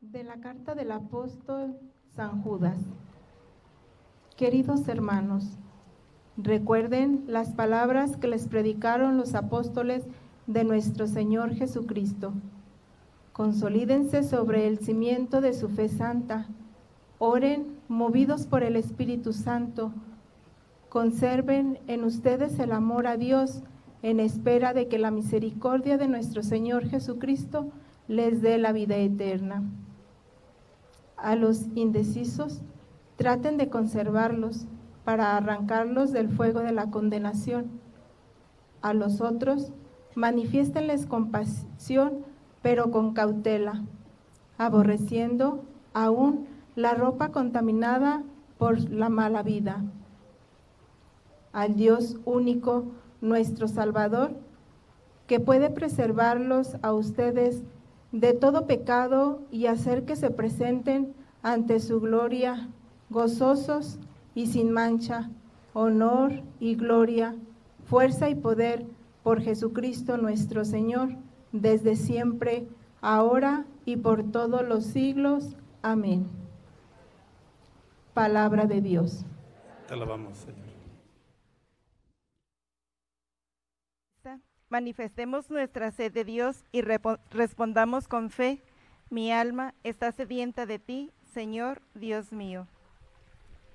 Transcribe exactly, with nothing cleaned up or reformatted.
De la carta del apóstol San Judas. Queridos hermanos, recuerden las palabras que les predicaron los apóstoles de nuestro Señor Jesucristo. Consolídense sobre el cimiento de su fe santa. Oren movidos por el Espíritu Santo. Conserven en ustedes el amor a Dios en espera de que la misericordia de nuestro Señor Jesucristo les dé la vida eterna. A los indecisos, traten de conservarlos para arrancarlos del fuego de la condenación. A los otros, manifiéstenles compasión, pero con cautela, aborreciendo aún la ropa contaminada por la mala vida. Al Dios único, nuestro Salvador, que puede preservarlos a ustedes de todo pecado y hacer que se presenten ante su gloria, gozosos y sin mancha, honor y gloria, fuerza y poder por Jesucristo nuestro Señor, desde siempre, ahora y por todos los siglos. Amén. Palabra de Dios. Te alabamos, Señor. Manifestemos nuestra sed de Dios y respondamos con fe. Mi alma está sedienta de ti, Señor Dios mío.